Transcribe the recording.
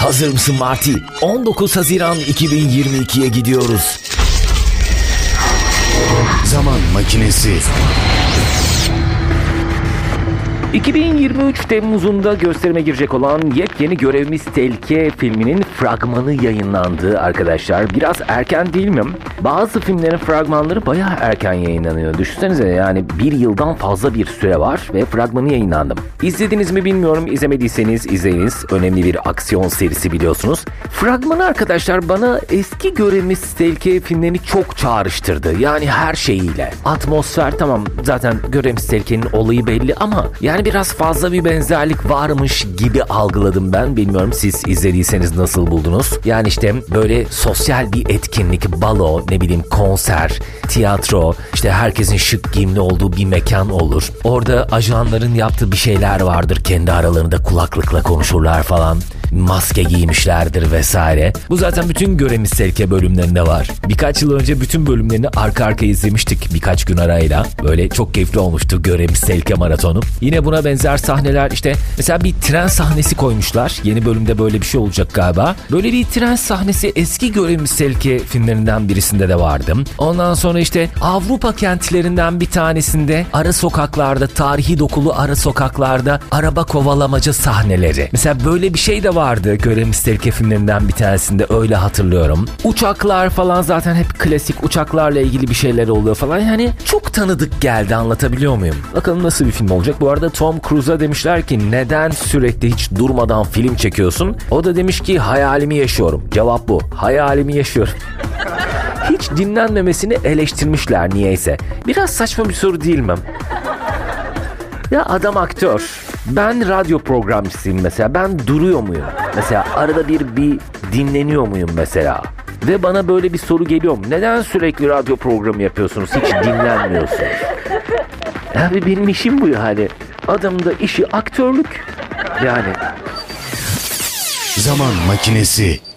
Hazır mısın Marty? 19 Haziran 2022'ye gidiyoruz. Zaman Makinesi. 2023 Temmuz'unda gösterime girecek olan yepyeni Görevimiz Tehlike filminin fragmanı yayınlandı arkadaşlar. Biraz erken değil mi? Bazı filmlerin fragmanları bayağı erken yayınlanıyor. Düşünsenize, yani bir yıldan fazla bir süre var ve fragmanı yayınlandı. İzlediniz mi bilmiyorum. İzlemediyseniz izleyiniz. Önemli bir aksiyon serisi biliyorsunuz. Fragmanı arkadaşlar bana eski Görevimiz Tehlike filmlerini çok çağrıştırdı. Yani her şeyiyle. Atmosfer tamam, zaten Görevimiz Tehlike'nin olayı belli ama yani biraz fazla bir benzerlik varmış gibi algıladım ben. Bilmiyorum siz izlediyseniz nasıl buldunuz? Yani işte böyle sosyal bir etkinlik, balo, ne bileyim konser, tiyatro, işte herkesin şık giyimli olduğu bir mekan olur. Orada ajanların yaptığı bir şeyler vardır. Kendi aralarında kulaklıkla konuşurlar falan. Maske giymişlerdir vesaire. Bu zaten bütün Görevimiz Tehlike bölümlerinde var. Birkaç yıl önce bütün bölümlerini arka arkaya izlemiştik birkaç gün arayla. Böyle çok keyifli olmuştu Görevimiz Tehlike maratonu. Yine buna benzer sahneler, işte mesela bir tren sahnesi koymuşlar. Yeni bölümde böyle bir şey olacak galiba. Böyle bir tren sahnesi eski Görevimiz Tehlike filmlerinden birisinde de vardı. Ondan sonra işte Avrupa kentlerinden bir tanesinde ara sokaklarda, tarihi dokulu ara sokaklarda araba kovalamaca sahneleri. Mesela böyle bir şey de vardı Görevimiz Tehlike filmlerinden bir tanesinde, öyle hatırlıyorum. Uçaklar falan zaten hep klasik, uçaklarla ilgili bir şeyler oluyor falan. Yani çok tanıdık geldi, anlatabiliyor muyum? Bakalım nasıl bir film olacak. Bu arada Tom Cruise'a demişler ki neden sürekli hiç durmadan film çekiyorsun? O da demiş ki hayalimi yaşıyorum. Cevap bu. Hayalimi yaşıyorum. Hiç dinlenmemesini eleştirmişler niyeyse. Biraz saçma bir soru değil mi? Ya adam aktör. Ben radyo programcısıyım mesela. Ben duruyor muyum? Mesela arada bir dinleniyor muyum mesela? Ve bana böyle bir soru geliyor mu? Neden sürekli radyo programı yapıyorsunuz? Hiç dinlenmiyorsunuz. Abi benim işim bu yani. Adamın da işi aktörlük. Yani. Zaman Makinesi.